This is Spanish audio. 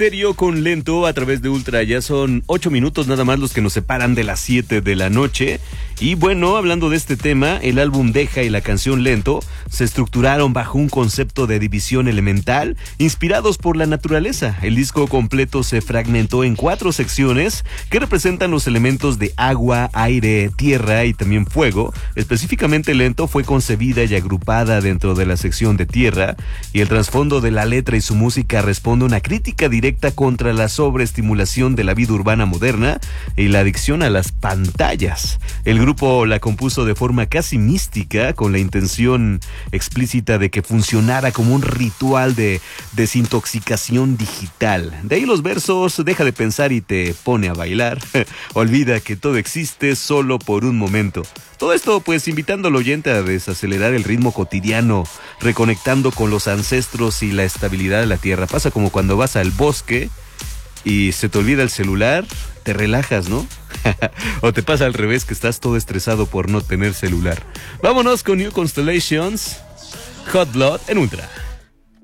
Stereo con Lento a través de Ultra. Ya son 8 minutos nada más los que nos separan de las 7 de la noche. Y bueno, hablando de este tema, el álbum Deja y la canción Lento se estructuraron bajo un concepto de división elemental inspirados por la naturaleza. El disco completo se fragmentó en 4 secciones que representan los elementos de agua, aire, tierra y también fuego. Específicamente Lento fue concebida y agrupada dentro de la sección de tierra, y el trasfondo de la letra y su música responde a una crítica directa contra la sobreestimulación de la vida urbana moderna y la adicción a las pantallas. El grupo la compuso de forma casi mística, con la intención explícita de que funcionara como un ritual de desintoxicación digital. De ahí los versos: deja de pensar y te pone a bailar. Olvida que todo existe solo por un momento. Todo esto pues invitando al oyente a desacelerar el ritmo cotidiano, reconectando con los ancestros y la estabilidad de la tierra. Pasa como cuando vas al bosque y se te olvida el celular, te relajas, ¿no? O te pasa al revés, que estás todo estresado por no tener celular. Vámonos con New Constellations, Hot Blood en Ultra.